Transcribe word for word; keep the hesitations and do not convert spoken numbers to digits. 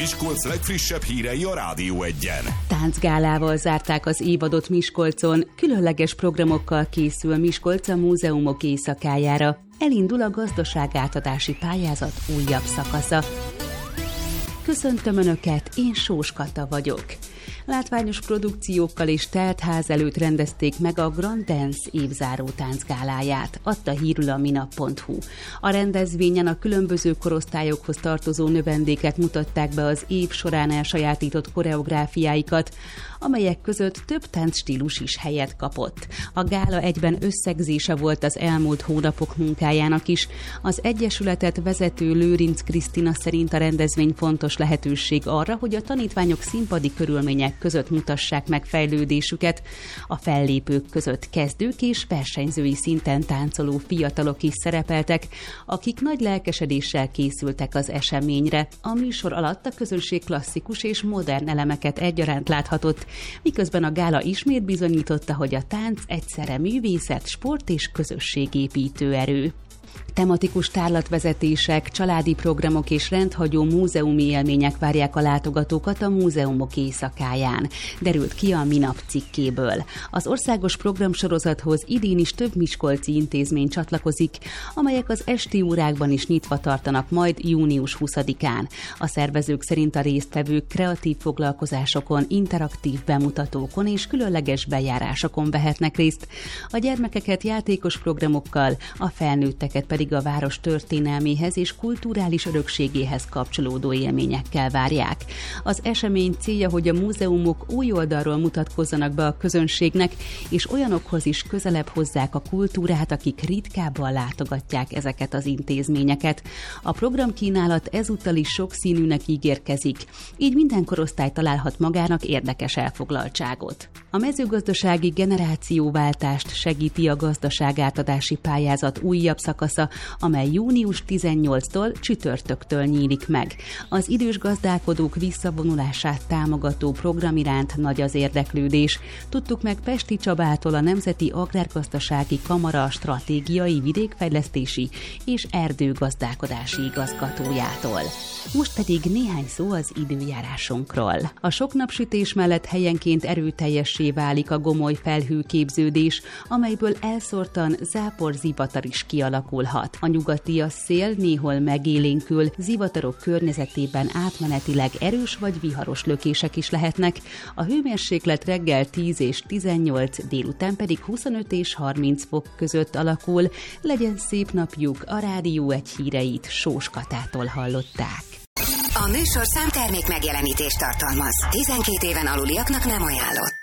Miskolc legfrissebb hírei a Rádió Egyen. Táncgálával zárták az évadot Miskolcon, különleges programokkal készül Miskolc a múzeumok éjszakájára. Elindul a gazdaságátadási pályázat újabb szakasza. Köszöntöm Önöket, én Sós Kata vagyok. Látványos produkciókkal és telt ház előtt rendezték meg a Grand Dance évzáró táncgáláját, adta hírül a minap pont hu. A rendezvényen a különböző korosztályokhoz tartozó növendékek mutatták be az év során elsajátított koreográfiáikat, amelyek között több táncstílus is helyet kapott. A gála egyben összegzése volt az elmúlt hónapok munkájának is. Az egyesületet vezető Lőrinc Krisztina szerint a rendezvény fontos lehetőség arra, hogy a tanítványok színpadi körülmények között mutassák meg fejlődésüket. A fellépők között kezdők és versenyzői szinten táncoló fiatalok is szerepeltek, akik nagy lelkesedéssel készültek az eseményre. A műsor alatt a közönség klasszikus és modern elemeket egyaránt láthatott, miközben a gála ismét bizonyította, hogy a tánc egyszerre művészet, sport és közösségépítő erő. Tematikus tárlatvezetések, családi programok és rendhagyó múzeumi élmények várják a látogatókat a múzeumok éjszakáján, derült ki a Minap cikkéből. Az országos programsorozathoz idén is több miskolci intézmény csatlakozik, amelyek az esti órákban is nyitva tartanak majd június huszadikán. A szervezők szerint a résztvevők kreatív foglalkozásokon, interaktív bemutatókon és különleges bejárásokon vehetnek részt. A gyermekeket játékos programokkal, a felnőtteket pedig a város történelméhez és kulturális örökségéhez kapcsolódó élményekkel várják. Az esemény célja, hogy a múzeumok új oldalról mutatkozzanak be a közönségnek, és olyanokhoz is közelebb hozzák a kultúrát, akik ritkábban látogatják ezeket az intézményeket. A programkínálat ezúttal is sokszínűnek ígérkezik, így minden korosztály találhat magának érdekes elfoglaltságot. A mezőgazdasági generációváltást segíti a gazdaságátadási pályázat újabb szakasza, amely június tizennyolcadikától csütörtöktől nyílik meg. Az idős gazdálkodók visszavonulását támogató program iránt nagy az érdeklődés. Tudtuk meg Pesti Csabától, a Nemzeti Agrárgazdasági Kamara stratégiai, vidékfejlesztési és erdőgazdálkodási igazgatójától. Most pedig néhány szó az időjárásunkról. A sok napsütés mellett helyenként erőteljessé válik a gomoly felhőképződés, amelyből elszórtan zápor-zivatar is kialakulhat. A nyugatias szél néhol megélénkül, zivatarok környezetében átmenetileg erős vagy viharos lökések is lehetnek. A hőmérséklet reggel tíz és tizennyolc, délután pedig huszonöt és harminc fok között alakul. Legyen szép napjuk, a Rádió Egy híreit Sós Katától hallották. A műsor számtermék megjelenítést tartalmaz. tizenkét éven aluliaknak nem ajánlott.